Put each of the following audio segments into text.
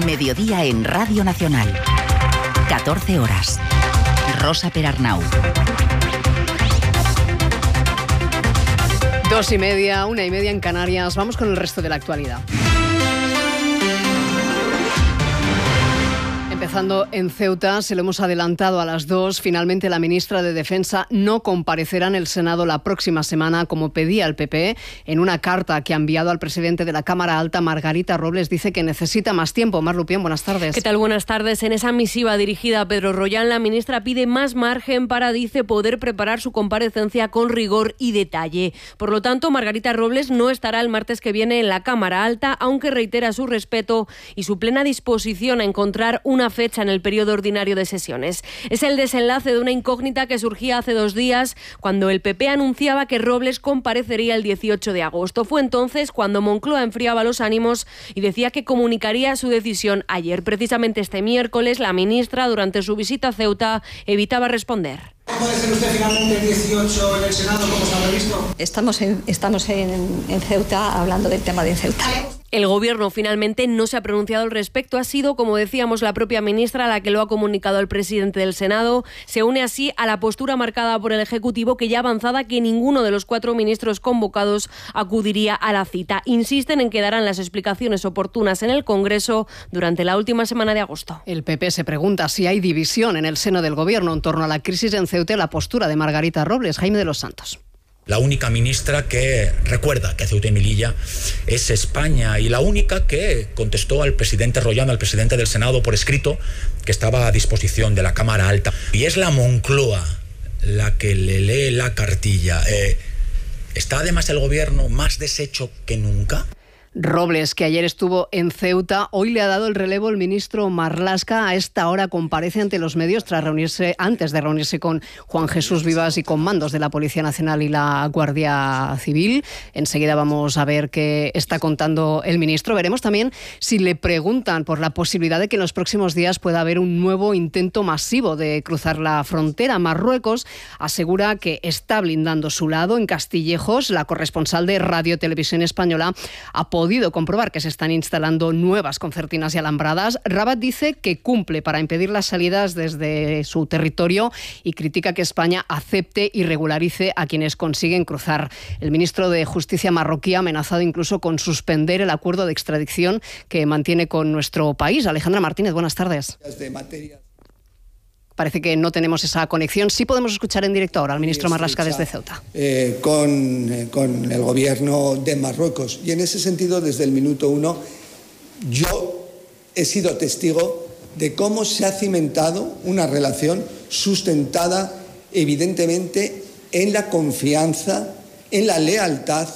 Mediodía en Radio Nacional. 14 horas. Rosa Perarnau. 2:30, 1:30 en Canarias. Vamos con el resto de la actualidad. Empezando en Ceuta, se lo hemos adelantado a las 2. Finalmente, la ministra de Defensa no comparecerá en el Senado la próxima semana, como pedía el PP. En una carta que ha enviado al presidente de la Cámara Alta, Margarita Robles, dice que necesita más tiempo. Mar Lupián, buenas tardes. ¿Qué tal? Buenas tardes. En esa misiva dirigida a Pedro Rollán, la ministra pide más margen para, dice, poder preparar su comparecencia con rigor y detalle. Por lo tanto, Margarita Robles no estará el martes que viene en la Cámara Alta, aunque reitera su respeto y su plena disposición a encontrar una fecha en el periodo ordinario de sesiones. Es el desenlace de una incógnita que surgía hace 2 días cuando el PP anunciaba que Robles comparecería el 18 de agosto. Fue entonces cuando Moncloa enfriaba los ánimos y decía que comunicaría su decisión ayer. Precisamente este miércoles, la ministra, durante su visita a Ceuta, evitaba responder. ¿Puede ser usted finalmente el 18 en el Senado, como se ha previsto? Estamos en Ceuta hablando del tema de Ceuta. El Gobierno finalmente no se ha pronunciado al respecto. Ha sido, como decíamos, la propia ministra la que lo ha comunicado al presidente del Senado. Se une así a la postura marcada por el Ejecutivo, que ya avanzada que ninguno de los 4 ministros convocados acudiría a la cita. Insisten en que darán las explicaciones oportunas en el Congreso durante la última semana de agosto. El PP se pregunta si hay división en el seno del Gobierno en torno a la crisis en Ceuta y la postura de Margarita Robles. Jaime de los Santos. La única ministra que recuerda que Ceuta y Melilla es España y la única que contestó al presidente Rollán, al presidente del Senado, por escrito, que estaba a disposición de la Cámara Alta. Y es la Moncloa la que le lee la cartilla. ¿Está además el Gobierno más deshecho que nunca? Robles, que ayer estuvo en Ceuta, hoy le ha dado el relevo el ministro Marlaska. A esta hora comparece ante los medios antes de reunirse con Juan Jesús Vivas y con mandos de la Policía Nacional y la Guardia Civil. Enseguida vamos a ver qué está contando el ministro. Veremos también si le preguntan por la posibilidad de que en los próximos días pueda haber un nuevo intento masivo de cruzar la frontera. Marruecos asegura que está blindando su lado. En Castillejos, la corresponsal de Radio Televisión Española ha podido comprobar que se están instalando nuevas concertinas y alambradas. Rabat dice que cumple para impedir las salidas desde su territorio y critica que España acepte y regularice a quienes consiguen cruzar. El ministro de Justicia marroquí ha amenazado incluso con suspender el acuerdo de extradición que mantiene con nuestro país. Alejandra Martínez, buenas tardes. Parece que no tenemos esa conexión. Sí podemos escuchar en directo ahora al ministro Marlaska desde Ceuta. Con el gobierno de Marruecos. Y en ese sentido, desde el minuto 1, yo he sido testigo de cómo se ha cimentado una relación sustentada evidentemente en la confianza, en la lealtad,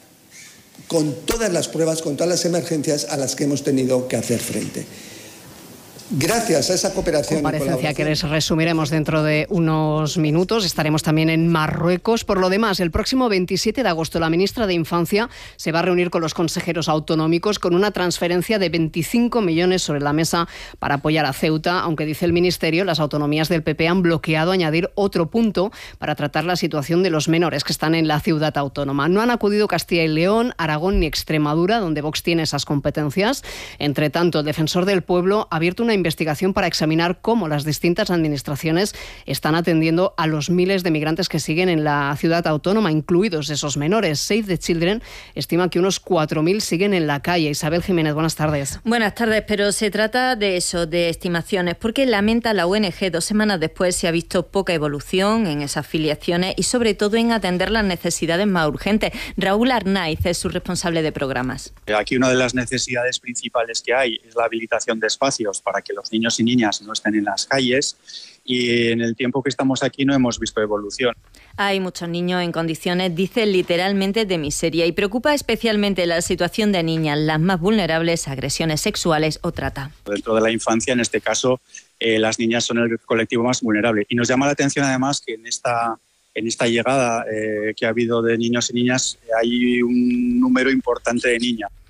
con todas las pruebas, con todas las emergencias a las que hemos tenido que hacer frente. Gracias a esa cooperación. Comparecencia que les resumiremos dentro de unos minutos. Estaremos también en Marruecos. Por lo demás, el próximo 27 de agosto la ministra de Infancia se va a reunir con los consejeros autonómicos con una transferencia de 25 millones sobre la mesa para apoyar a Ceuta, aunque dice el Ministerio, las autonomías del PP han bloqueado añadir otro punto para tratar la situación de los menores que están en la ciudad autónoma. No han acudido Castilla y León, Aragón ni Extremadura, donde Vox tiene esas competencias. Entre tanto, el defensor del pueblo ha abierto una investigación para examinar cómo las distintas administraciones están atendiendo a los miles de migrantes que siguen en la ciudad autónoma, incluidos esos menores. Save the Children estima que unos 4.000 siguen en la calle. Isabel Jiménez, buenas tardes. Buenas tardes, pero se trata de eso, de estimaciones, porque lamenta la ONG 2 semanas después se ha visto poca evolución en esas filiaciones y sobre todo en atender las necesidades más urgentes. Raúl Arnaiz es su responsable de programas. Aquí una de las necesidades principales que hay es la habilitación de espacios para que los niños y niñas no estén en las calles y en el tiempo que estamos aquí no hemos visto evolución. Hay muchos niños en condiciones, dice literalmente, de miseria y preocupa especialmente la situación de niñas, las más vulnerables a agresiones sexuales o trata. Dentro de la infancia, en este caso, las niñas son el colectivo más vulnerable y nos llama la atención además que en esta llegada que ha habido de niños y niñas hay un número importante de niñas.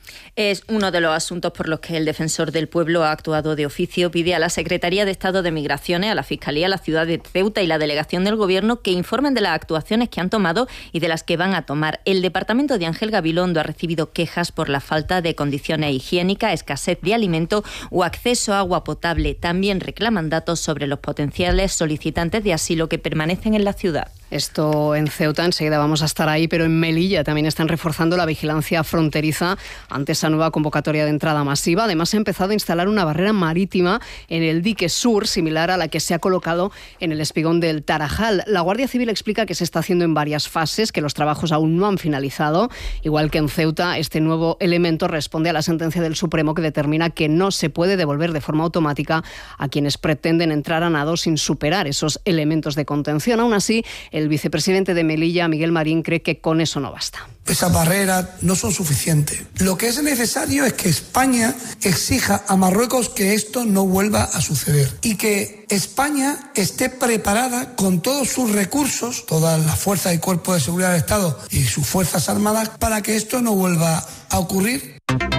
Es uno de los asuntos por los que el Defensor del Pueblo ha actuado de oficio. Pide a la Secretaría de Estado de Migraciones, a la Fiscalía, a la ciudad de Ceuta y la Delegación del Gobierno que informen de las actuaciones que han tomado y de las que van a tomar. El departamento de Ángel Gabilondo ha recibido quejas por la falta de condiciones higiénicas, escasez de alimento o acceso a agua potable. También reclaman datos sobre los potenciales solicitantes de asilo que permanecen en la ciudad. Esto en Ceuta, enseguida vamos a estar ahí, pero en Melilla también están reforzando la vigilancia fronteriza ante esa nueva convocatoria de entrada masiva. Además, se ha empezado a instalar una barrera marítima en el dique sur, similar a la que se ha colocado en el espigón del Tarajal. La Guardia Civil explica que se está haciendo en varias fases, que los trabajos aún no han finalizado. Igual que en Ceuta, este nuevo elemento responde a la sentencia del Supremo que determina que no se puede devolver de forma automática a quienes pretenden entrar a nado sin superar esos elementos de contención. Aún así, el vicepresidente de Melilla, Miguel Marín, cree que con eso no basta. Esas barreras no son suficientes. Lo que es necesario es que España exija a Marruecos que esto no vuelva a suceder y que España esté preparada con todos sus recursos, todas las fuerzas y cuerpos de seguridad del Estado y sus fuerzas armadas para que esto no vuelva a ocurrir.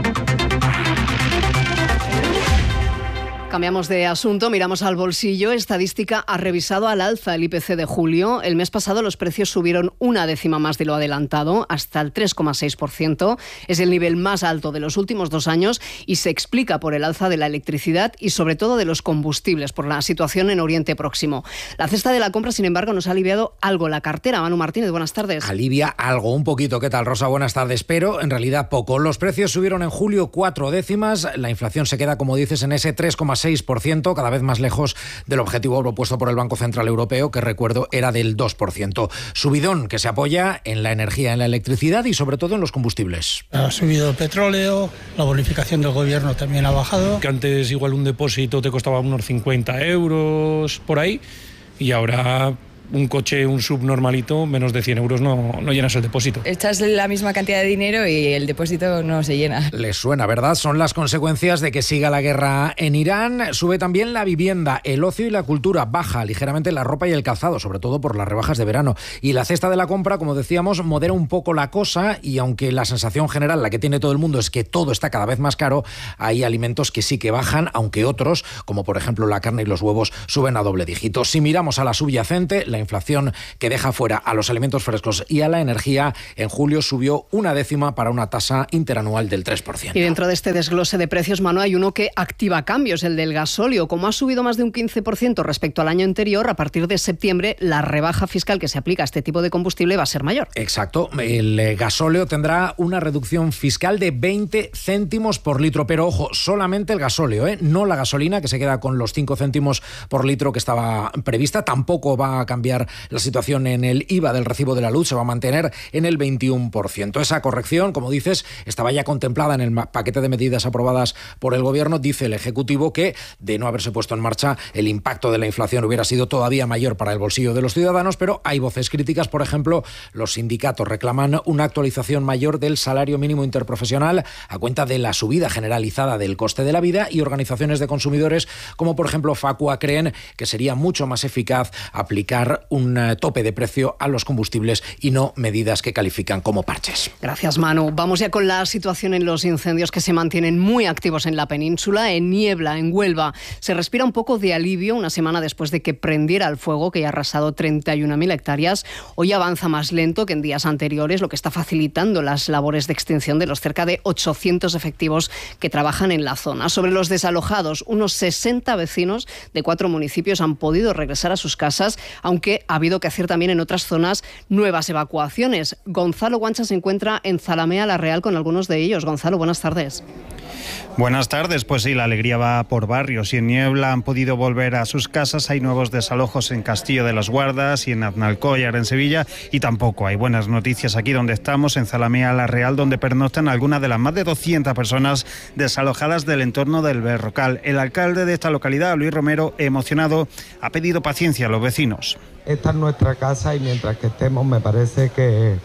Cambiamos de asunto, miramos al bolsillo. Estadística ha revisado al alza el IPC de julio. El mes pasado los precios subieron una décima más de lo adelantado, hasta el 3,6%. Es el nivel más alto de los últimos 2 años y se explica por el alza de la electricidad y sobre todo de los combustibles, por la situación en Oriente Próximo. La cesta de la compra, sin embargo, nos ha aliviado algo la cartera. Manu Martínez, buenas tardes. Alivia algo, un poquito. ¿Qué tal, Rosa? Buenas tardes. Pero en realidad poco. Los precios subieron en julio 4 décimas. La inflación se queda, como dices, en ese 3,6%, cada vez más lejos del objetivo propuesto por el Banco Central Europeo, que recuerdo era del 2%. Subidón que se apoya en la energía, en la electricidad y sobre todo en los combustibles. Ha subido el petróleo, la bonificación del gobierno también ha bajado. Que antes igual un depósito te costaba unos 50 euros por ahí y ahora un coche, un sub normalito, menos de 100 euros no llenas el depósito. Echas la misma cantidad de dinero y el depósito no se llena. Les suena, ¿verdad? Son las consecuencias de que siga la guerra en Irán. Sube también la vivienda, el ocio y la cultura. Baja ligeramente la ropa y el calzado, sobre todo por las rebajas de verano. Y la cesta de la compra, como decíamos, modera un poco la cosa y aunque la sensación general, la que tiene todo el mundo, es que todo está cada vez más caro, hay alimentos que sí que bajan, aunque otros, como por ejemplo la carne y los huevos, suben a doble dígito. Si miramos a la subyacente, la inflación que deja fuera a los alimentos frescos y a la energía, en julio subió una décima para una tasa interanual del 3%. Y dentro de este desglose de precios, Manu, hay uno que activa cambios, el del gasóleo. Como ha subido más de un 15% respecto al año anterior, a partir de septiembre la rebaja fiscal que se aplica a este tipo de combustible va a ser mayor. Exacto. El gasóleo tendrá una reducción fiscal de 20 céntimos por litro, pero ojo, solamente el gasóleo, no la gasolina, que se queda con los 5 céntimos por litro que estaba prevista. Tampoco va a cambiar la situación en el IVA del recibo de la luz, se va a mantener en el 21%. Esa corrección, como dices, estaba ya contemplada en el paquete de medidas aprobadas por el Gobierno. Dice el Ejecutivo que, de no haberse puesto en marcha, el impacto de la inflación hubiera sido todavía mayor para el bolsillo de los ciudadanos, pero hay voces críticas. Por ejemplo, los sindicatos reclaman una actualización mayor del salario mínimo interprofesional a cuenta de la subida generalizada del coste de la vida, y organizaciones de consumidores como por ejemplo Facua creen que sería mucho más eficaz aplicar un tope de precio a los combustibles y no medidas que califican como parches. Gracias, Manu. Vamos ya con la situación en los incendios que se mantienen muy activos en la península. En Niebla, en Huelva, se respira un poco de alivio una semana después de que prendiera el fuego que ya ha arrasado 31.000 hectáreas. Hoy avanza más lento que en días anteriores, lo que está facilitando las labores de extinción de los cerca de 800 efectivos que trabajan en la zona. Sobre los desalojados, unos 60 vecinos de 4 municipios han podido regresar a sus casas, aunque ha habido que hacer también en otras zonas nuevas evacuaciones. Gonzalo Guancha se encuentra en Zalamea la Real con algunos de ellos. Gonzalo, buenas tardes. Buenas tardes, pues sí, la alegría va por barrios y en Niebla han podido volver a sus casas. Hay nuevos desalojos en Castillo de las Guardas y en Aznalcóllar, en Sevilla, y tampoco hay buenas noticias aquí donde estamos, en Zalamea la Real, donde pernoctan algunas de las más de 200 personas desalojadas del entorno del Berrocal. El alcalde de esta localidad, Luis Romero, emocionado, ha pedido paciencia a los vecinos. Esta es nuestra casa y mientras que estemos me parece que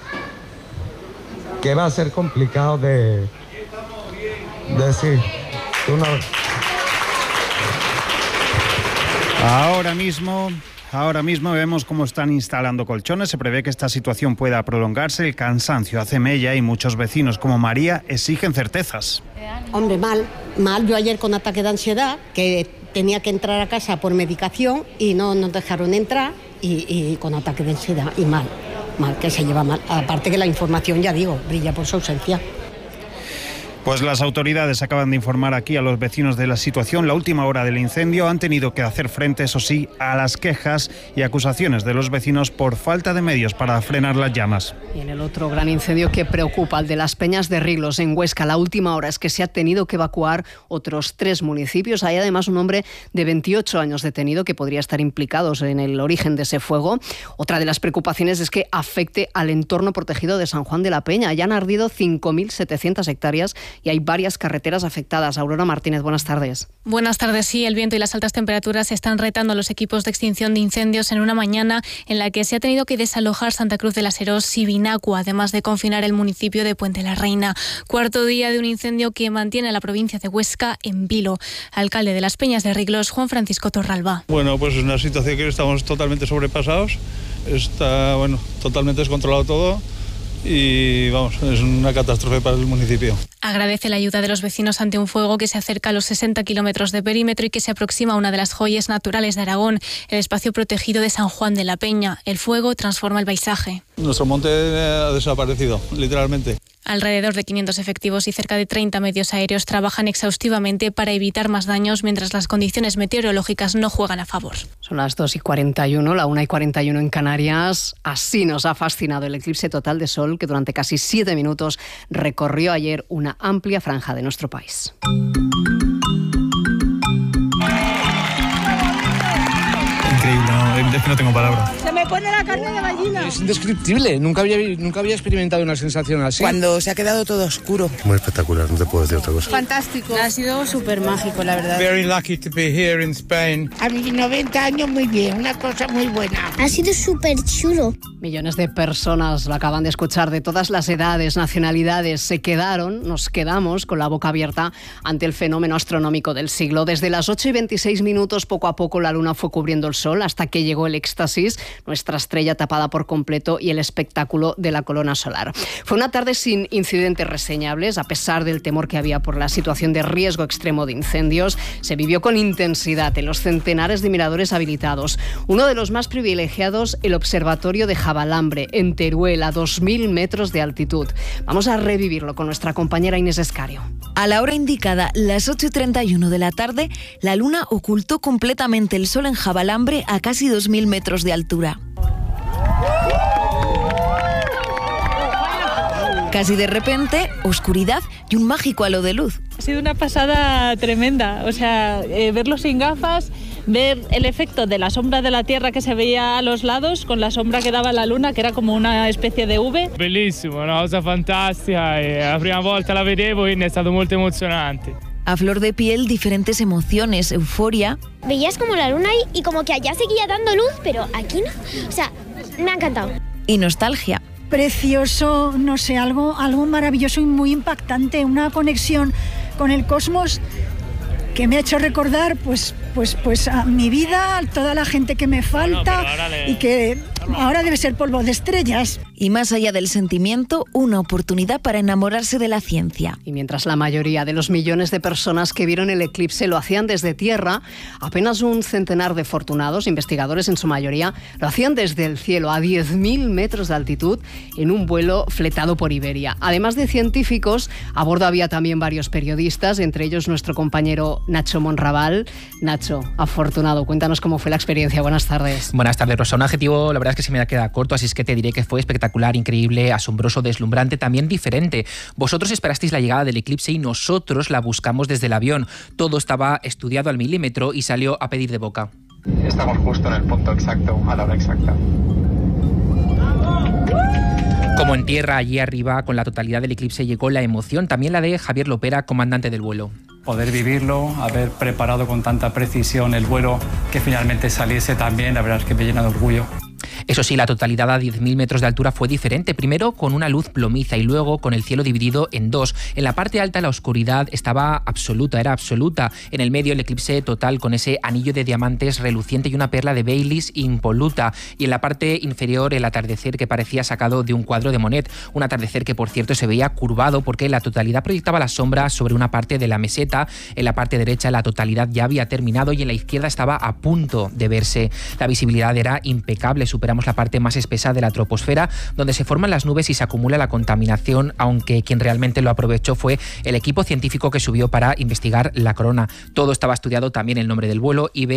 va a ser complicado de decir. Ahora mismo Ahora mismo vemos cómo están instalando colchones. Se prevé que esta situación pueda prolongarse. El cansancio hace mella y muchos vecinos como María exigen certezas. Hombre, mal. Yo ayer con ataque de ansiedad, que tenía que entrar a casa por medicación y no nos dejaron entrar y con ataque de ansiedad y mal, que se lleva mal. Aparte que la información, ya digo, brilla por su ausencia. Pues las autoridades acaban de informar aquí a los vecinos de la situación. La última hora del incendio han tenido que hacer frente, eso sí, a las quejas y acusaciones de los vecinos por falta de medios para frenar las llamas. Y en el otro gran incendio que preocupa, el de las Peñas de Riglos, en Huesca, la última hora es que se ha tenido que evacuar otros 3 municipios. Hay además un hombre de 28 años detenido que podría estar implicado en el origen de ese fuego. Otra de las preocupaciones es que afecte al entorno protegido de San Juan de la Peña. Ya han ardido 5.700 hectáreas y hay varias carreteras afectadas. Aurora Martínez, buenas tardes. Buenas tardes. Sí, el viento y las altas temperaturas están retando a los equipos de extinción de incendios en una mañana en la que se ha tenido que desalojar Santa Cruz de la Serós y Vinacua, además de confinar el municipio de Puente la Reina. Cuarto día de un incendio que mantiene a la provincia de Huesca en vilo. Alcalde de las Peñas de Riglos, Juan Francisco Torralba. Bueno, pues es una situación que estamos totalmente sobrepasados. Está, totalmente descontrolado todo. Y es una catástrofe para el municipio. Agradece la ayuda de los vecinos ante un fuego que se acerca a los 60 kilómetros de perímetro y que se aproxima a una de las joyas naturales de Aragón, el espacio protegido de San Juan de la Peña. El fuego transforma el paisaje. Nuestro monte ha desaparecido, literalmente. Alrededor de 500 efectivos y cerca de 30 medios aéreos trabajan exhaustivamente para evitar más daños mientras las condiciones meteorológicas no juegan a favor. Son las 2:41, la 1:41 en Canarias. Así nos ha fascinado el eclipse total de sol que durante casi 7 minutos recorrió ayer una amplia franja de nuestro país. Increíble, ¿no? Es que no tengo palabras. Se me pone la carne de gallina. Es indescriptible, nunca había experimentado una sensación así. Cuando se ha quedado todo oscuro. Muy espectacular, no te puedo decir otra cosa. Fantástico. Ha sido súper mágico, la verdad. Very lucky to be here in Spain. A mis 90 años muy bien, una cosa muy buena. Ha sido súper chulo. Millones de personas lo acaban de escuchar, de todas las edades, nacionalidades, nos quedamos con la boca abierta ante el fenómeno astronómico del siglo. Desde las 8:26, poco a poco la luna fue cubriendo el sol hasta que llegó el éxtasis, nuestra estrella tapada por completo y el espectáculo de la corona solar. Fue una tarde sin incidentes reseñables, a pesar del temor que había por la situación de riesgo extremo de incendios. Se vivió con intensidad en los centenares de miradores habilitados. Uno de los más privilegiados, el observatorio de Javalambre, en Teruel, a 2.000 metros de altitud. Vamos a revivirlo con nuestra compañera Inés Escario. A la hora indicada, las 8:31 de la tarde, la luna ocultó completamente el sol en Javalambre a casi 2.000 metros de altura. Casi de repente, oscuridad y un mágico halo de luz. Ha sido una pasada tremenda, verlo sin gafas, ver el efecto de la sombra de la Tierra que se veía a los lados con la sombra que daba la luna, que era como una especie de V. Bellissimo, una cosa fantástica, la prima volta la vedevo y è stato molto emozionante. A flor de piel, diferentes emociones, euforia. Veías como la luna y como que allá seguía dando luz, pero aquí no. Me ha encantado. Y nostalgia. Precioso, algo maravilloso y muy impactante, una conexión con el cosmos que me ha hecho recordar pues a mi vida, a toda la gente que me falta y que ahora debe ser polvo de estrellas. Y más allá del sentimiento, una oportunidad para enamorarse de la ciencia. Y mientras la mayoría de los millones de personas que vieron el eclipse lo hacían desde tierra, apenas un centenar de afortunados, investigadores en su mayoría, lo hacían desde el cielo, a 10.000 metros de altitud, en un vuelo fletado por Iberia. Además de científicos, a bordo había también varios periodistas, entre ellos nuestro compañero Nacho Monraval. Nacho, afortunado, cuéntanos cómo fue la experiencia. Buenas tardes. Buenas tardes, Rosa. Un adjetivo, la verdad es que se me queda corto, así es que te diré que fue espectacular, increíble, asombroso, deslumbrante, también diferente. Vosotros esperasteis la llegada del eclipse y nosotros la buscamos desde el avión. Todo estaba estudiado al milímetro y salió a pedir de boca. Estamos justo en el punto exacto, a la hora exacta. Como en tierra, allí arriba, con la totalidad del eclipse llegó la emoción, también la de Javier Lopera, comandante del vuelo. Poder vivirlo, haber preparado con tanta precisión el vuelo, que finalmente saliese también, la verdad es que me llena de orgullo. Eso sí, la totalidad a 10.000 metros de altura fue diferente. Primero con una luz plomiza y luego con el cielo dividido en dos. En la parte alta la oscuridad estaba absoluta, era absoluta. En el medio el eclipse total con ese anillo de diamantes reluciente y una perla de Baileys impoluta. Y en la parte inferior el atardecer que parecía sacado de un cuadro de Monet. Un atardecer que, por cierto, se veía curvado porque la totalidad proyectaba la sombra sobre una parte de la meseta. En la parte derecha la totalidad ya había terminado y en la izquierda estaba a punto de verse. La visibilidad era impecable. Superamos la parte más espesa de la troposfera, donde se forman las nubes y se acumula la contaminación, aunque quien realmente lo aprovechó fue el equipo científico que subió para investigar la corona. Todo estaba estudiado, también el nombre del vuelo, IB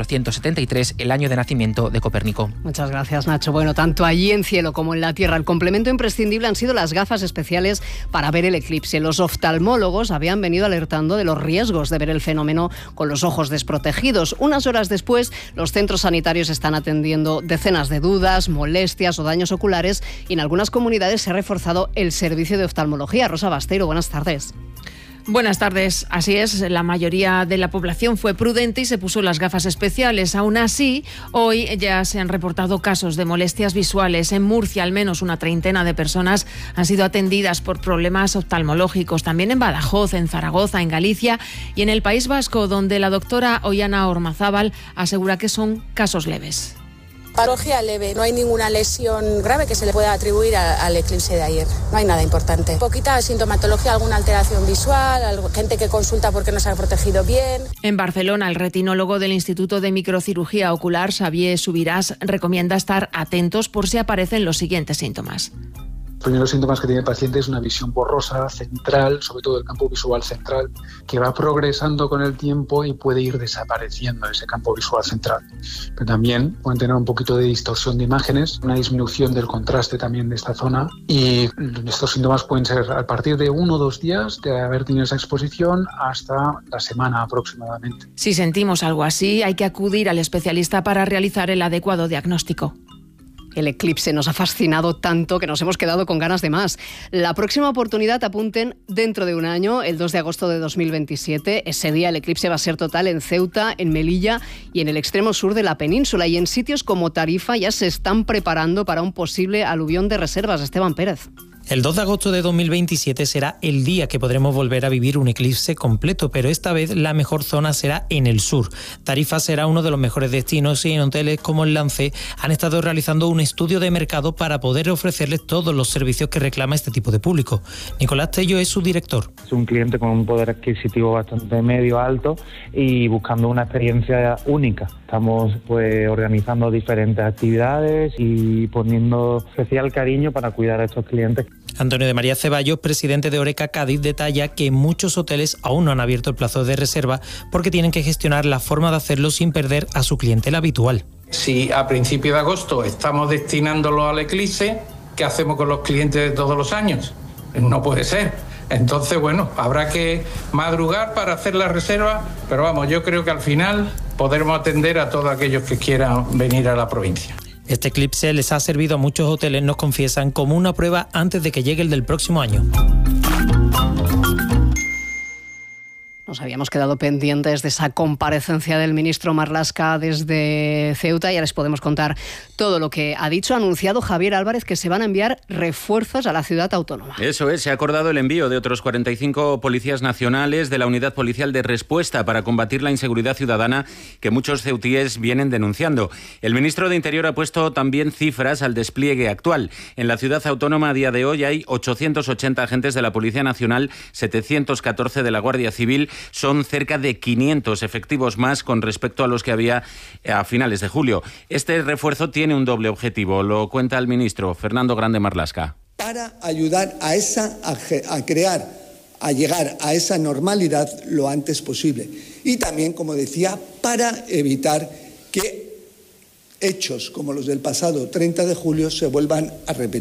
1473, el año de nacimiento de Copérnico. Muchas gracias, Nacho. Bueno, tanto allí en cielo como en la tierra, el complemento imprescindible han sido las gafas especiales para ver el eclipse. Los oftalmólogos habían venido alertando de los riesgos de ver el fenómeno con los ojos desprotegidos. Unas horas después, los centros sanitarios están atendiendo decenas de dudas, molestias o daños oculares y en algunas comunidades se ha reforzado el servicio de oftalmología. Rosa Bastero, buenas tardes. Buenas tardes. Así es, la mayoría de la población fue prudente y se puso las gafas especiales. Aún así, hoy ya se han reportado casos de molestias visuales. En Murcia, al menos una treintena de personas han sido atendidas por problemas oftalmológicos. También en Badajoz, en Zaragoza, en Galicia y en el País Vasco, donde la doctora Ollana Ormazábal asegura que son casos leves. Patología leve, no hay ninguna lesión grave que se le pueda atribuir al eclipse de ayer. No hay nada importante. Poquita sintomatología, alguna alteración visual, gente que consulta porque no se ha protegido bien. En Barcelona, el retinólogo del Instituto de Microcirugía Ocular, Xavier Subirás, recomienda estar atentos por si aparecen los siguientes síntomas. Los primeros síntomas que tiene el paciente es una visión borrosa, central, sobre todo el campo visual central, que va progresando con el tiempo y puede ir desapareciendo ese campo visual central. Pero también pueden tener un poquito de distorsión de imágenes, una disminución del contraste también de esta zona, y estos síntomas pueden ser a partir de 1 o 2 días de haber tenido esa exposición hasta la semana aproximadamente. Si sentimos algo así, hay que acudir al especialista para realizar el adecuado diagnóstico. El eclipse nos ha fascinado tanto que nos hemos quedado con ganas de más. La próxima oportunidad, apunten, dentro de un año, el 2 de agosto de 2027. Ese día el eclipse va a ser total en Ceuta, en Melilla y en el extremo sur de la península. Y en sitios como Tarifa ya se están preparando para un posible aluvión de reservas. Esteban Pérez. El 2 de agosto de 2027 será el día que podremos volver a vivir un eclipse completo, pero esta vez la mejor zona será en el sur. Tarifa será uno de los mejores destinos y en hoteles como el Lance han estado realizando un estudio de mercado para poder ofrecerles todos los servicios que reclama este tipo de público. Nicolás Tello es su director. Es un cliente con un poder adquisitivo bastante medio alto y buscando una experiencia única. Estamos organizando diferentes actividades y poniendo especial cariño para cuidar a estos clientes. Antonio de María Ceballos, presidente de Oreca Cádiz, detalla que muchos hoteles aún no han abierto el plazo de reserva porque tienen que gestionar la forma de hacerlo sin perder a su clientela habitual. Si a principios de agosto estamos destinándolo al eclipse, ¿qué hacemos con los clientes de todos los años? No puede ser. Entonces, habrá que madrugar para hacer la reserva, pero vamos, yo creo que al final podremos atender a todos aquellos que quieran venir a la provincia. Este eclipse les ha servido a muchos hoteles, nos confiesan, como una prueba antes de que llegue el del próximo año. Nos habíamos quedado pendientes de esa comparecencia del ministro Marlaska desde Ceuta y ahora les podemos contar todo lo que ha dicho. Ha anunciado Javier Álvarez que se van a enviar refuerzos a la ciudad autónoma. Eso es, se ha acordado el envío de otros 45 policías nacionales de la Unidad Policial de Respuesta para combatir la inseguridad ciudadana que muchos ceutíes vienen denunciando. El ministro de Interior ha puesto también cifras al despliegue actual. En la ciudad autónoma a día de hoy hay 880 agentes de la Policía Nacional, 714 de la Guardia Civil. Son cerca de 500 efectivos más con respecto a los que había a finales de julio. Este refuerzo tiene un doble objetivo, lo cuenta el ministro Fernando Grande Marlaska. Para ayudar a llegar a esa normalidad lo antes posible. Y también, como decía, para evitar que hechos como los del pasado 30 de julio se vuelvan a repetir.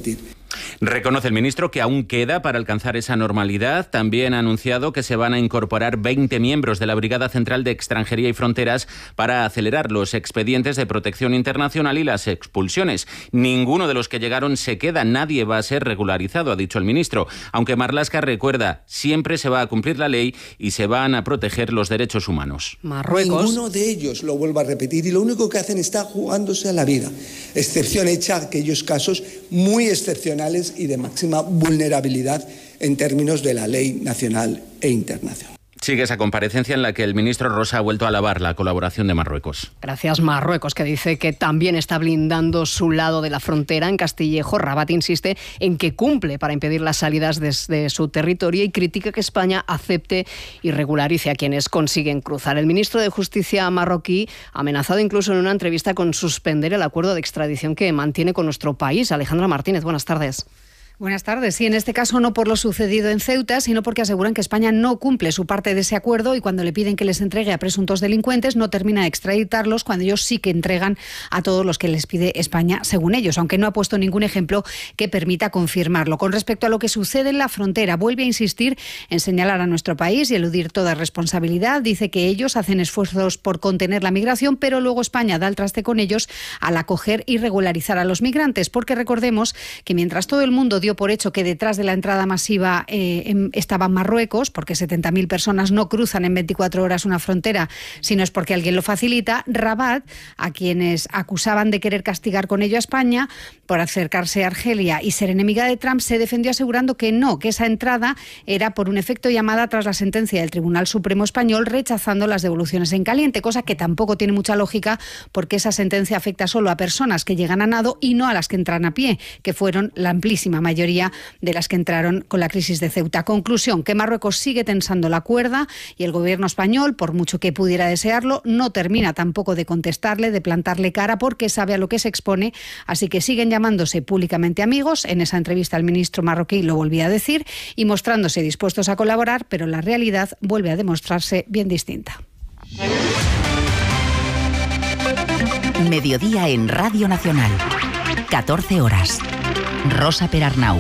Reconoce el ministro que aún queda para alcanzar esa normalidad. También ha anunciado que se van a incorporar 20 miembros de la Brigada Central de Extranjería y Fronteras para acelerar los expedientes de protección internacional y las expulsiones. Ninguno de los que llegaron se queda, nadie va a ser regularizado, ha dicho el ministro. Aunque Marlaska recuerda, siempre se va a cumplir la ley y se van a proteger los derechos humanos. Marruecos. Ninguno de ellos, lo vuelvo a repetir, y lo único que hacen está jugándose a la vida. Excepción hecha a aquellos casos muy excepcionales y de máxima vulnerabilidad en términos de la ley nacional e internacional. Sigue esa comparecencia en la que el ministro Rosa ha vuelto a alabar la colaboración de Marruecos. Gracias, Marruecos, que dice que también está blindando su lado de la frontera. En Castillejo, Rabat insiste en que cumple para impedir las salidas desde su territorio y critica que España acepte y regularice a quienes consiguen cruzar. El ministro de Justicia marroquí ha amenazado incluso en una entrevista con suspender el acuerdo de extradición que mantiene con nuestro país. Alejandra Martínez, buenas tardes. Buenas tardes. Sí, en este caso no por lo sucedido en Ceuta, sino porque aseguran que España no cumple su parte de ese acuerdo y cuando le piden que les entregue a presuntos delincuentes no termina de extraditarlos cuando ellos sí que entregan a todos los que les pide España, según ellos, aunque no ha puesto ningún ejemplo que permita confirmarlo. Con respecto a lo que sucede en la frontera, vuelve a insistir en señalar a nuestro país y eludir toda responsabilidad. Dice que ellos hacen esfuerzos por contener la migración, pero luego España da el traste con ellos al acoger y regularizar a los migrantes, porque recordemos que mientras todo el mundo dio por hecho que detrás de la entrada masiva estaba Marruecos, porque 70.000 personas no cruzan en 24 horas una frontera, sino es porque alguien lo facilita. Rabat, a quienes acusaban de querer castigar con ello a España por acercarse a Argelia y ser enemiga de Trump, se defendió asegurando que no, que esa entrada era por un efecto llamada tras la sentencia del Tribunal Supremo Español rechazando las devoluciones en caliente, cosa que tampoco tiene mucha lógica porque esa sentencia afecta solo a personas que llegan a nado y no a las que entran a pie, que fueron la amplísima mayoría de las que entraron con la crisis de Ceuta. Conclusión, que Marruecos sigue tensando la cuerda y el gobierno español, por mucho que pudiera desearlo, no termina tampoco de contestarle, de plantarle cara, porque sabe a lo que se expone, así que siguen llamándose públicamente amigos. En esa entrevista el ministro marroquí lo volvía a decir y mostrándose dispuestos a colaborar, pero la realidad vuelve a demostrarse bien distinta. Mediodía en Radio Nacional. 14 horas. Rosa Perarnau.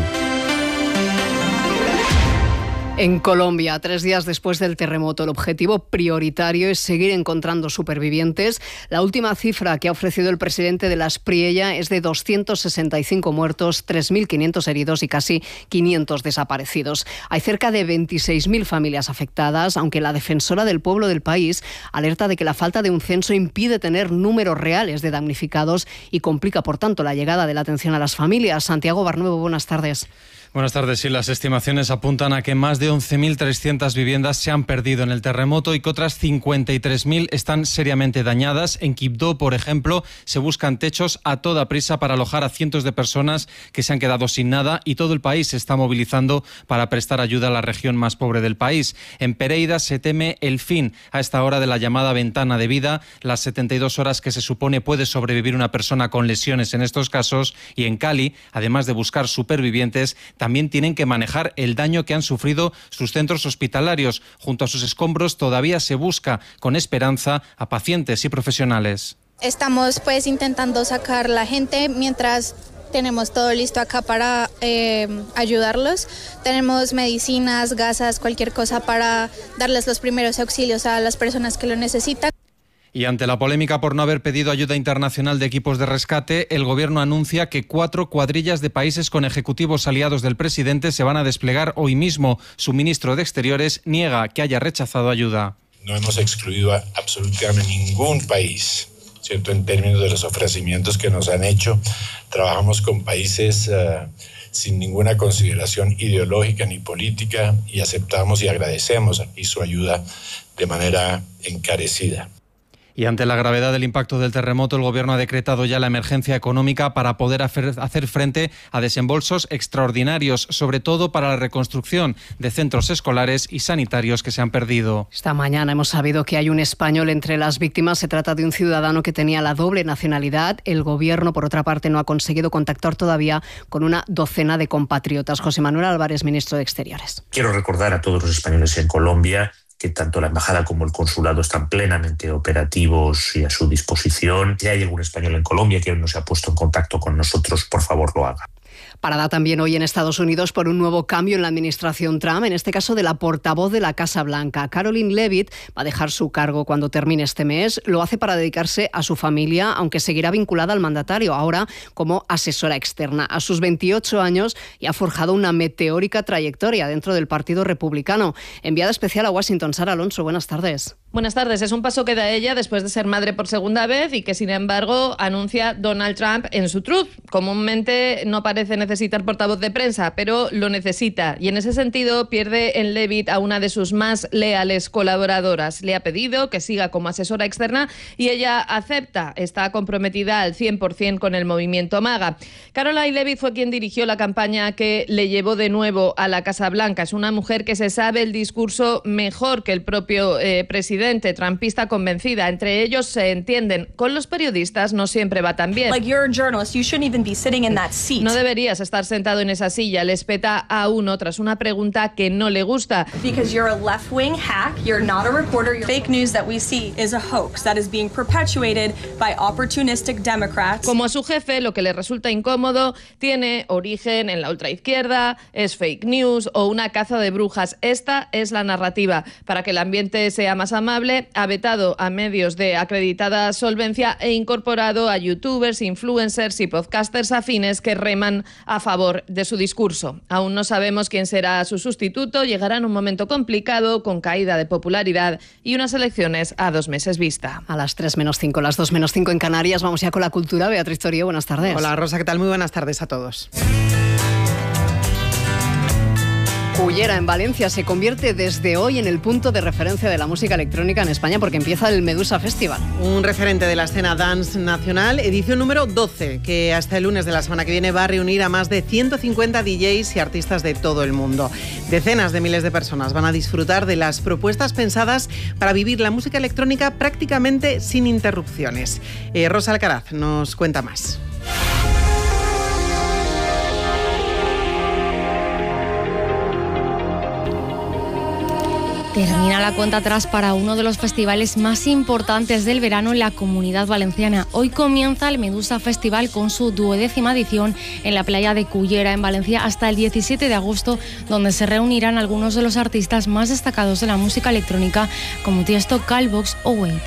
En Colombia, 3 días después del terremoto, el objetivo prioritario es seguir encontrando supervivientes. La última cifra que ha ofrecido el presidente de la Espriella es de 265 muertos, 3.500 heridos y casi 500 desaparecidos. Hay cerca de 26.000 familias afectadas, aunque la defensora del pueblo del país alerta de que la falta de un censo impide tener números reales de damnificados y complica, por tanto, la llegada de la atención a las familias. Santiago Barnuevo, buenas tardes. Buenas tardes. Sí, las estimaciones apuntan a que más de 11.300 viviendas se han perdido en el terremoto y que otras 53.000 están seriamente dañadas. En Quibdó, por ejemplo, se buscan techos a toda prisa para alojar a cientos de personas que se han quedado sin nada y todo el país se está movilizando para prestar ayuda a la región más pobre del país. En Pereira se teme el fin a esta hora de la llamada ventana de vida, las 72 horas que se supone puede sobrevivir una persona con lesiones en estos casos, y en Cali, además de buscar supervivientes, también tienen que manejar el daño que han sufrido sus centros hospitalarios. Junto a sus escombros todavía se busca con esperanza a pacientes y profesionales. Estamos intentando sacar la gente mientras tenemos todo listo acá para ayudarlos. Tenemos medicinas, gasas, cualquier cosa para darles los primeros auxilios a las personas que lo necesitan. Y ante la polémica por no haber pedido ayuda internacional de equipos de rescate, el gobierno anuncia que 4 cuadrillas de países con ejecutivos aliados del presidente se van a desplegar hoy mismo. Su ministro de Exteriores niega que haya rechazado ayuda. No hemos excluido a absolutamente ningún país, ¿cierto?, en términos de los ofrecimientos que nos han hecho. Trabajamos con países sin ninguna consideración ideológica ni política y aceptamos y agradecemos aquí su ayuda de manera encarecida. Y ante la gravedad del impacto del terremoto, el Gobierno ha decretado ya la emergencia económica para poder hacer frente a desembolsos extraordinarios, sobre todo para la reconstrucción de centros escolares y sanitarios que se han perdido. Esta mañana hemos sabido que hay un español entre las víctimas. Se trata de un ciudadano que tenía la doble nacionalidad. El Gobierno, por otra parte, no ha conseguido contactar todavía con una docena de compatriotas. José Manuel Álvarez, ministro de Exteriores. Quiero recordar a todos los españoles en Colombia que tanto la embajada como el consulado están plenamente operativos y a su disposición. Si hay algún español en Colombia que aún no se ha puesto en contacto con nosotros, por favor lo haga. Parada también hoy en Estados Unidos por un nuevo cambio en la administración Trump, en este caso de la portavoz de la Casa Blanca. Caroline Leavitt va a dejar su cargo cuando termine este mes. Lo hace para dedicarse a su familia, aunque seguirá vinculada al mandatario, ahora como asesora externa. A sus 28 años y ha forjado una meteórica trayectoria dentro del Partido Republicano. Enviada especial a Washington, Sara Alonso, buenas tardes. Buenas tardes. Es un paso que da ella después de ser madre por segunda vez y que, sin embargo, anuncia Donald Trump en su Truth. Comúnmente no parece necesitar portavoz de prensa, pero lo necesita. Y en ese sentido pierde en Leavitt a una de sus más leales colaboradoras. Le ha pedido que siga como asesora externa y ella acepta. Está comprometida al 100% con el movimiento MAGA. Caroline Leavitt fue quien dirigió la campaña que le llevó de nuevo a la Casa Blanca. Es una mujer que se sabe el discurso mejor que el propio presidente, trumpista convencida. Entre ellos se entienden. Con los periodistas no siempre va tan bien. No deberías estar sentado en esa silla, les peta a uno tras una pregunta que no le gusta. Como a su jefe, lo que le resulta incómodo tiene origen en la ultraizquierda, es fake news o una caza de brujas. Esta es la narrativa. Para que el ambiente sea más amable, ha vetado a medios de acreditada solvencia e incorporado a youtubers, influencers y podcasters afines que reman a favor de su discurso. Aún no sabemos quién será su sustituto. Llegará en un momento complicado, con caída de popularidad y unas elecciones a 2 meses vista. A las 3 menos 5, las 2 menos 5 en Canarias. Vamos ya con la cultura. Beatriz Torío, buenas tardes. Hola Rosa, ¿qué tal? Muy buenas tardes a todos. Cullera, en Valencia, se convierte desde hoy en el punto de referencia de la música electrónica en España porque empieza el Medusa Festival. Un referente de la escena dance nacional, edición número 12, que hasta el lunes de la semana que viene va a reunir a más de 150 DJs y artistas de todo el mundo. Decenas de miles de personas van a disfrutar de las propuestas pensadas para vivir la música electrónica prácticamente sin interrupciones. Rosa Alcaraz nos cuenta más. Termina la cuenta atrás para uno de los festivales más importantes del verano en la Comunidad Valenciana. Hoy comienza el Medusa Festival con su 12ª edición en la playa de Cullera, en Valencia, hasta el 17 de agosto, donde se reunirán algunos de los artistas más destacados de la música electrónica, como Tiesto, Calvox o Wade.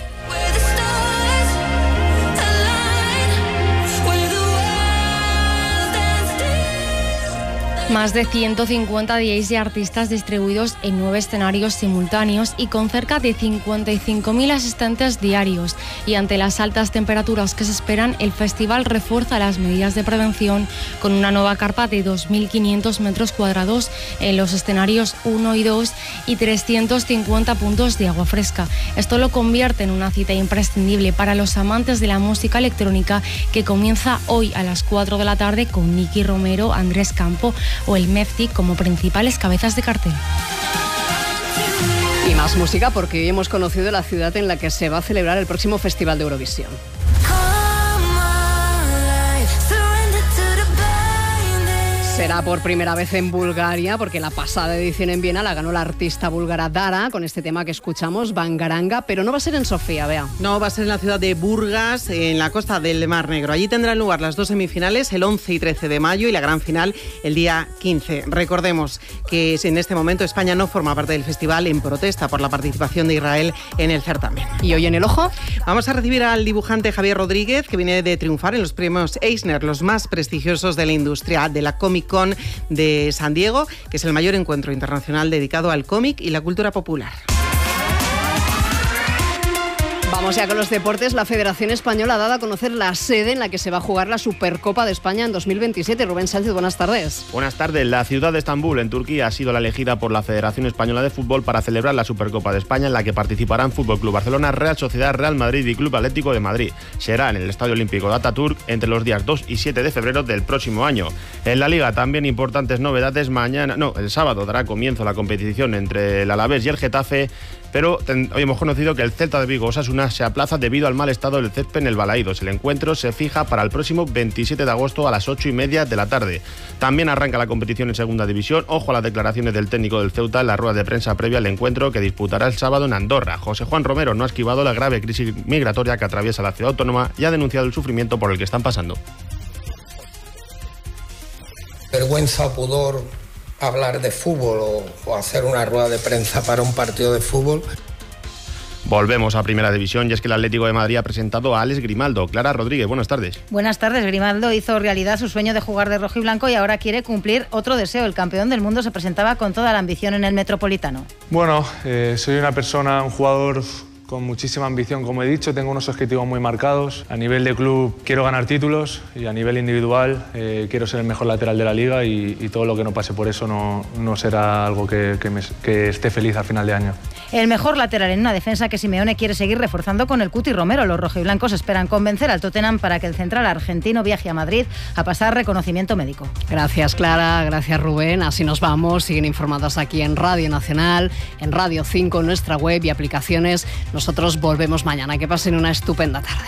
Más de 150 DJs y artistas distribuidos en 9 escenarios simultáneos y con cerca de 55.000 asistentes diarios. Y ante las altas temperaturas que se esperan, el festival refuerza las medidas de prevención con una nueva carpa de 2.500 metros cuadrados en los escenarios 1 y 2 y 350 puntos de agua fresca. Esto lo convierte en una cita imprescindible para los amantes de la música electrónica, que comienza hoy a las 4 de la tarde con Nicky Romero, Andrés Campo o el Mefti como principales cabezas de cartel. Y más música porque hoy hemos conocido la ciudad en la que se va a celebrar el próximo Festival de Eurovisión. Será por primera vez en Bulgaria, porque la pasada edición en Viena la ganó la artista búlgara Dara con este tema que escuchamos, Bangaranga, pero no va a ser en Sofía, Bea. No, va a ser en la ciudad de Burgas, en la costa del Mar Negro. Allí tendrán lugar las 2 semifinales, el 11 y 13 de mayo, y la gran final el día 15. Recordemos que en este momento España no forma parte del festival en protesta por la participación de Israel en el certamen. ¿Y hoy en el ojo? Vamos a recibir al dibujante Javier Rodríguez, que viene de triunfar en los premios Eisner, los más prestigiosos de la industria de la Comic Con de San Diego, que es el mayor encuentro internacional dedicado al cómic y la cultura popular. Vamos ya con los deportes. La Federación Española ha dado a conocer la sede en la que se va a jugar la Supercopa de España en 2027. Rubén Sánchez, buenas tardes. Buenas tardes. La ciudad de Estambul, en Turquía, ha sido la elegida por la Federación Española de Fútbol para celebrar la Supercopa de España, en la que participarán Fútbol Club Barcelona, Real Sociedad, Real Madrid y Club Atlético de Madrid. Será en el Estadio Olímpico de Ataturk entre los días 2 y 7 de febrero del próximo año. En la Liga, también importantes novedades. El sábado dará comienzo la competición entre el Alavés y el Getafe, pero hoy hemos conocido que el Celta de Vigo Osasuna se aplaza debido al mal estado del césped en el Balaídos. El encuentro se fija para el próximo 27 de agosto a las 8:30 de la tarde. También arranca la competición en segunda división. Ojo a las declaraciones del técnico del Ceuta en la rueda de prensa previa al encuentro que disputará el sábado en Andorra. José Juan Romero no ha esquivado la grave crisis migratoria que atraviesa la ciudad autónoma y ha denunciado el sufrimiento por el que están pasando. Vergüenza o pudor hablar de fútbol o hacer una rueda de prensa para un partido de fútbol. Volvemos a Primera División y es que el Atlético de Madrid ha presentado a Alex Grimaldo. Clara Rodríguez, buenas tardes. Buenas tardes. Grimaldo hizo realidad su sueño de jugar de rojo y blanco y ahora quiere cumplir otro deseo. El campeón del mundo se presentaba con toda la ambición en el Metropolitano. Bueno, soy una persona, un jugador con muchísima ambición, como he dicho, tengo unos objetivos muy marcados. A nivel de club quiero ganar títulos y a nivel individual quiero ser el mejor lateral de la liga y todo lo que no pase por eso no será algo que esté feliz a final de año. El mejor lateral en una defensa que Simeone quiere seguir reforzando con el Cuti Romero. Los rojiblancos esperan convencer al Tottenham para que el central argentino viaje a Madrid a pasar reconocimiento médico. Gracias, Clara, gracias, Rubén. Así nos vamos. Siguen informados aquí en Radio Nacional, en Radio 5, en nuestra web y aplicaciones. Nosotros volvemos mañana. Que pasen una estupenda tarde.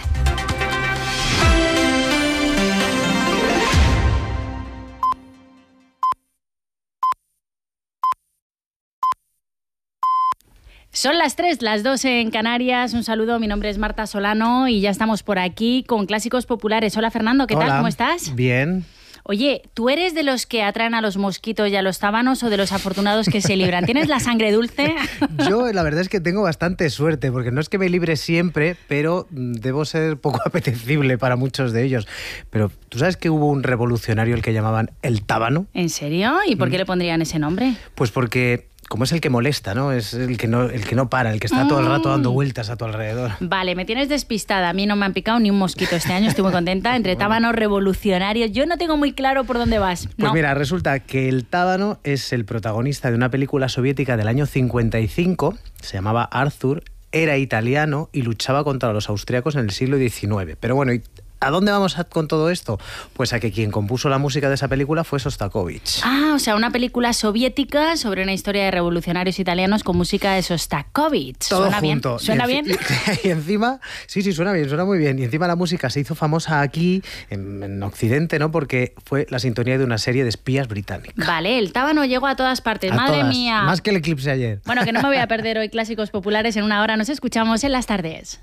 Son las 3, las 2 en Canarias. Un saludo, mi nombre es Marta Solano y ya estamos por aquí con Clásicos Populares. Hola Fernando, ¿qué tal? ¿Cómo estás? Bien. Oye, ¿tú eres de los que atraen a los mosquitos y a los tábanos o de los afortunados que se libran? ¿Tienes la sangre dulce? Yo la verdad es que tengo bastante suerte, porque no es que me libre siempre, pero debo ser poco apetecible para muchos de ellos. Pero ¿tú sabes que hubo un revolucionario el que llamaban el tábano? ¿En serio? ¿Y por qué le pondrían ese nombre? Pues porque, como es el que molesta, ¿no? Es el que no para, el que está todo el rato dando vueltas a tu alrededor. Vale, me tienes despistada. A mí no me han picado ni un mosquito este año, estoy muy contenta. Entre tábanos revolucionarios, yo no tengo muy claro por dónde vas. Pues no. Mira, resulta que el tábano es el protagonista de una película soviética del año 55, se llamaba Arthur, era italiano y luchaba contra los austríacos en el siglo XIX. Pero bueno, ¿a dónde vamos con todo esto? Pues a que quien compuso la música de esa película fue Sostakovich. Ah, o sea, una película soviética sobre una historia de revolucionarios italianos con música de Sostakovich. Todo ¿Suena junto. bien? ¿Suena bien? Y encima, sí, suena bien, suena muy bien. Y encima la música se hizo famosa aquí, en Occidente, ¿no? Porque fue la sintonía de una serie de espías británicas. Vale, el tábano llegó a todas partes. Madre mía. Más que el eclipse ayer. Bueno, que no me voy a perder hoy Clásicos Populares. En una hora nos escuchamos en las tardes.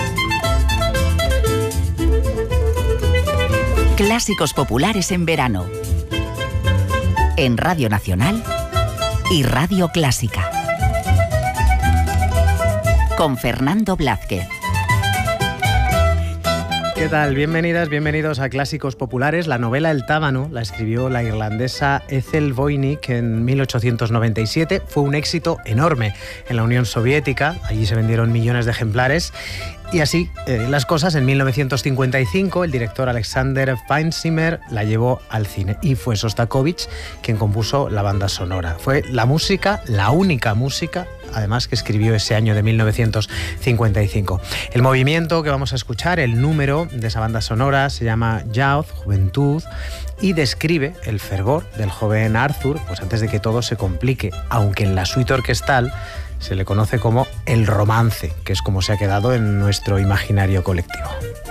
Clásicos Populares en verano. En Radio Nacional y Radio Clásica. Con Fernando Blázquez. ¿Qué tal? Bienvenidas, bienvenidos a Clásicos Populares. La novela El tábano la escribió la irlandesa Ethel Voynich en 1897. Fue un éxito enorme en la Unión Soviética. Allí se vendieron millones de ejemplares. Y así las cosas, en 1955 el director Alexander Feinzimmer la llevó al cine y fue Sostakovich quien compuso la banda sonora. Fue la música, la única música, además, que escribió ese año de 1955. El movimiento que vamos a escuchar, el número de esa banda sonora, se llama Youth, Juventud, y describe el fervor del joven Arthur, pues antes de que todo se complique, aunque en la suite orquestal se le conoce como el romance, que es como se ha quedado en nuestro imaginario colectivo.